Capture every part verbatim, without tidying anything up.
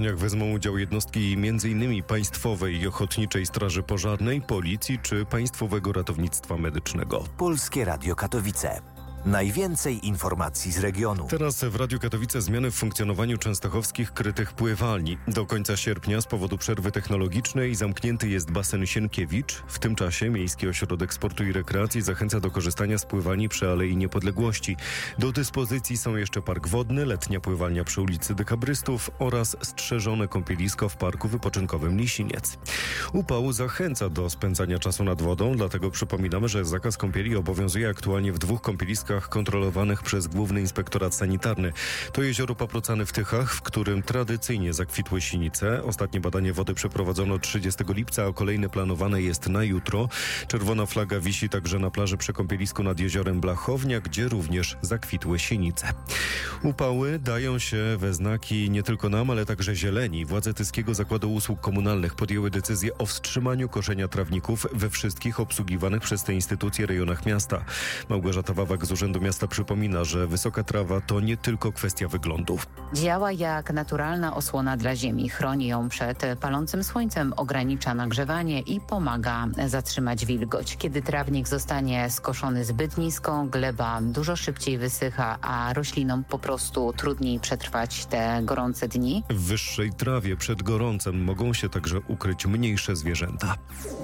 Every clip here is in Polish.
działaniach wezmą udział jednostki między innymi Państwowej i Ochotniczej Straży Pożarnej, Policji czy Państwowego Ratownictwa Medycznego. Polskie Radio Katowice. Najwięcej informacji z regionu. Teraz w Radiu Katowice zmiany w funkcjonowaniu częstochowskich krytych pływalni. Do końca sierpnia z powodu przerwy technologicznej zamknięty jest basen Sienkiewicz. W tym czasie Miejski Ośrodek Sportu i Rekreacji zachęca do korzystania z pływalni przy Alei Niepodległości. Do dyspozycji są jeszcze park wodny, letnia pływalnia przy ulicy Dekabrystów oraz strzeżone kąpielisko w parku wypoczynkowym Lisiniec. Upał zachęca do spędzania czasu nad wodą, dlatego przypominamy, że zakaz kąpieli obowiązuje aktualnie w dwóch kąpieliskach kontrolowanych przez Główny Inspektorat Sanitarny. To jezioro Paprocany w Tychach, w którym tradycyjnie zakwitły sinice. Ostatnie badanie wody przeprowadzono trzydziestego lipca, a kolejne planowane jest na jutro. Czerwona flaga wisi także na plaży przy kąpielisku nad jeziorem Blachownia, gdzie również zakwitły sinice. Upały dają się we znaki nie tylko nam, ale także zieleni. Władze Tyskiego Zakładu Usług Komunalnych podjęły decyzję o wstrzymaniu koszenia trawników we wszystkich obsługiwanych przez te instytucje rejonach miasta. Małgorzata Wawak z Urzędu Miasta przypomina, że wysoka trawa to nie tylko kwestia wyglądu. Działa jak naturalna osłona dla ziemi. Chroni ją przed palącym słońcem, ogranicza nagrzewanie i pomaga zatrzymać wilgoć. Kiedy trawnik zostanie skoszony zbyt nisko, gleba dużo szybciej wysycha, a roślinom po prostu trudniej przetrwać te gorące dni. W wyższej trawie przed gorącem mogą się także ukryć mniejsze zwierzęta.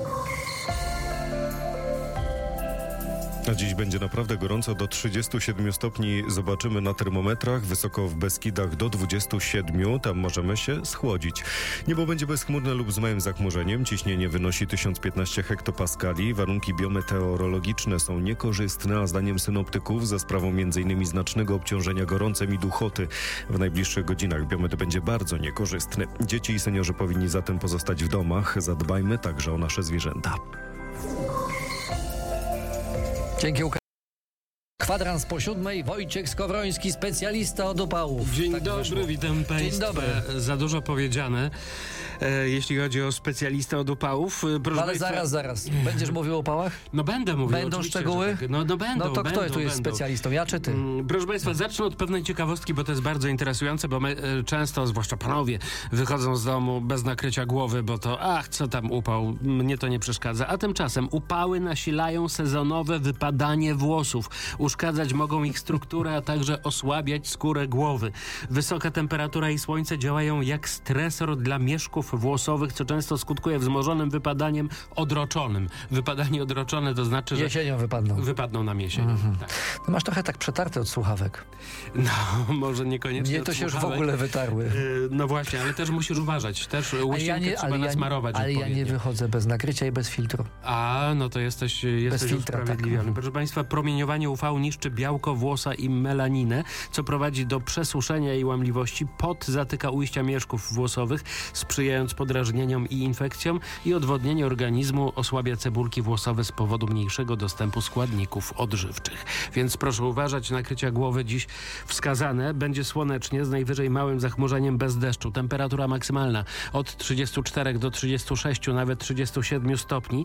A dziś będzie naprawdę gorąco, do trzydziestu siedmiu stopni zobaczymy na termometrach, wysoko w Beskidach do dwudziestu siedmiu, tam możemy się schłodzić. Niebo będzie bezchmurne lub z małym zachmurzeniem, ciśnienie wynosi tysiąc piętnaście hektopaskali, warunki biometeorologiczne są niekorzystne, a zdaniem synoptyków za sprawą między innymi znacznego obciążenia gorącem i duchoty w najbliższych godzinach biometr będzie bardzo niekorzystny. Dzieci i seniorzy powinni zatem pozostać w domach, zadbajmy także o nasze zwierzęta. Dzięki. Kwadrans po siódmej, Wojciech Skowroński, specjalista od upałów. Dzień tak dobry, wyszło. witam Państwa. Dzień dobry. Za dużo powiedziane, e, jeśli chodzi o specjalistę od upałów. Proszę Ale Państwa, zaraz, zaraz. Będziesz mówił o upałach? No będę mówił. Będą oczywiście, szczegóły? że tak. No, no będą, No to będą, kto tu jest będą. specjalistą, ja czy ty? Mm, Proszę Państwa, zacznę od pewnej ciekawostki, bo to jest bardzo interesujące, bo my e, często, zwłaszcza panowie, wychodzą z domu bez nakrycia głowy, bo to ach, co tam upał, mnie to nie przeszkadza. A tymczasem upały nasilają sezonowe wypadanie włosów. Uszkadzać mogą ich strukturę, a także osłabiać skórę głowy. Wysoka temperatura i słońce działają jak stresor dla mieszków włosowych, co często skutkuje wzmożonym wypadaniem odroczonym. Wypadanie odroczone to znaczy, że Jesienią wypadną. wypadną nam jesienią. Mhm. Tak. Ty masz trochę tak przetarte od słuchawek. No, może niekoniecznie. Mnie to się już w odsłuchałeś. ogóle wytarły. Yy, No właśnie, ale też musisz uważać. Też łysienkę trzeba ale, ja, nasmarować ale ja odpowiednio. nie wychodzę bez nakrycia i bez filtru. A, no to jesteś, jesteś filtra, usprawiedliwiony. tak. Proszę Państwa, promieniowanie U V niszczy białko włosa i melaninę, co prowadzi do przesuszenia i łamliwości. Pot zatyka ujścia mieszków włosowych, sprzyjając podrażnieniom i infekcjom, i odwodnienie organizmu osłabia cebulki włosowe z powodu mniejszego dostępu składników odżywczych. Więc proszę uważać, nakrycia głowy dziś wskazane. Będzie słonecznie, z najwyżej małym zachmurzeniem bez deszczu. Temperatura maksymalna od trzydziestu czterech do trzydziestu sześciu, nawet trzydziestu siedmiu stopni.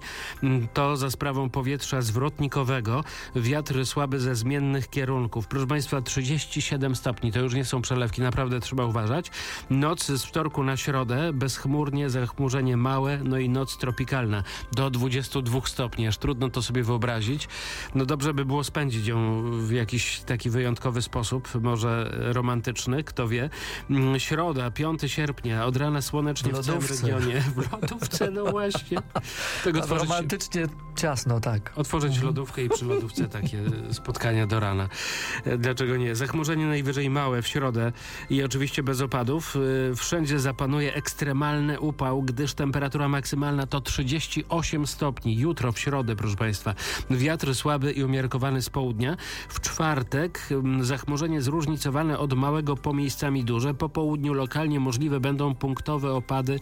To za sprawą powietrza zwrotnikowego. Wiatr słaby ze zmiennych kierunków. Proszę Państwa, trzydzieści siedem stopni, to już nie są przelewki, naprawdę trzeba uważać. Noc z wtorku na środę, bezchmurnie, zachmurzenie małe, no i noc tropikalna do dwudziestu dwóch stopni, aż trudno to sobie wyobrazić. No dobrze by było spędzić ją w jakiś taki wyjątkowy sposób, może romantyczny, kto wie. Środa, piątego sierpnia, od rana słonecznie w, w całym regionie. W lodówce, no właśnie. Tego A tworzyć... romantycznie ciasno, tak. Otworzyć lodówkę i przy lodówce takie spotkania do rana. Dlaczego nie? Zachmurzenie najwyżej małe w środę i oczywiście bez opadów. Wszędzie zapanuje ekstremalny upał, gdyż temperatura maksymalna to trzydzieści osiem stopni. Jutro w środę, proszę Państwa, wiatr słaby i umiarkowany z południa. W czwartek zachmurzenie zróżnicowane od małego po miejscami duże. Po południu lokalnie możliwe będą punktowe opady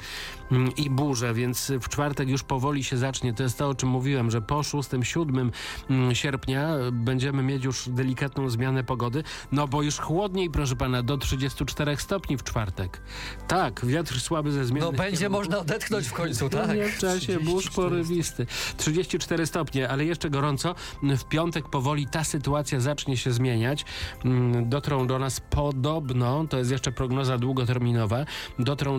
i burze, więc w czwartek już powoli się zacznie. To jest to, o czym mówiłem, że po szóstego siódmego sierpnia będziemy mieć już delikatną zmianę pogody, no bo już chłodniej, proszę pana, do trzydziestu czterech stopni w czwartek. Tak, wiatr słaby ze zmiennych No będzie kierunków. można odetchnąć w końcu, tak? Nie w czasie burz porywisty. trzydzieści cztery stopnie, ale jeszcze gorąco. W piątek powoli ta sytuacja zacznie się zmieniać. Dotrą do nas podobno, to jest jeszcze prognoza długoterminowa, dotrą